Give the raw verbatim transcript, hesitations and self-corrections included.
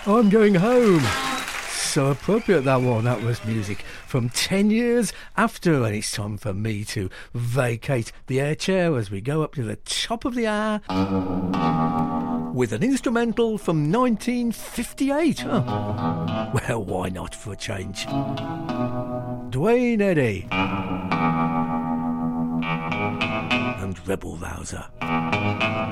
I'm going home. So appropriate, that one. That was music from ten years after, and it's time for me to vacate the air chair as we go up to the top of the hour with an instrumental from nineteen fifty-eight. Huh? Well, why not for a change? Dwayne Eddy and Rebel Rouser.